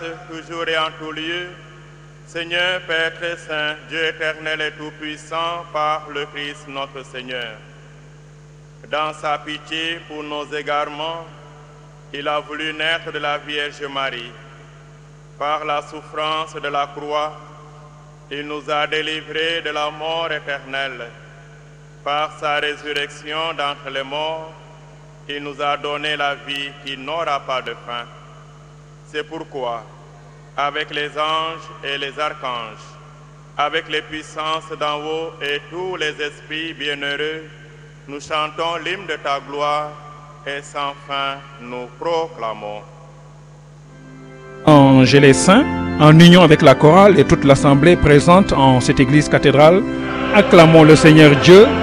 toujours et en tout lieu, Seigneur Père très saint, Dieu éternel et tout-puissant, par le Christ notre Seigneur. Dans sa pitié pour nos égarements, il a voulu naître de la Vierge Marie. Par la souffrance de la croix, il nous a délivrés de la mort éternelle. Par sa résurrection d'entre les morts, il nous a donné la vie qui n'aura pas de fin. C'est pourquoi, avec les anges et les archanges, avec les puissances d'en haut et tous les esprits bienheureux, nous chantons l'hymne de ta gloire et sans fin nous proclamons. Anges et les saints, en union avec la chorale et toute l'assemblée présente en cette église cathédrale, acclamons le Seigneur Dieu